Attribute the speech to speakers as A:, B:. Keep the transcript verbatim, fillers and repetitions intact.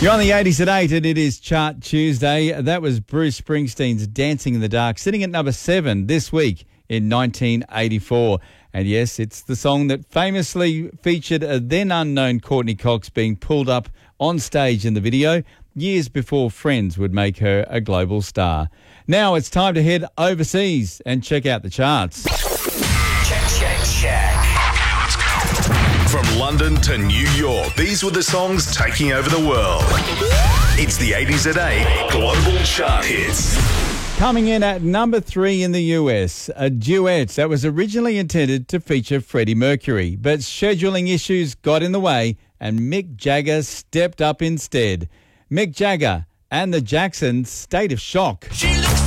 A: You're on the eighties at eight and it is Chart Tuesday. That was Bruce Springsteen's Dancing in the Dark, sitting at number seven this week in nineteen eighty-four. And yes, it's the song that famously featured a then unknown Courtney Cox being pulled up on stage in the video years before Friends would make her a global star. Now it's time to head overseas and check out the charts.
B: Check, check, check.
C: From London to New York, these were the songs taking over the world. It's the eighties at eight Global Chart Hits.
A: Coming in at number three in the U S, a duet that was originally intended to feature Freddie Mercury, but scheduling issues got in the way and Mick Jagger stepped up instead. Mick Jagger and the Jacksons, State of Shock.
B: She looks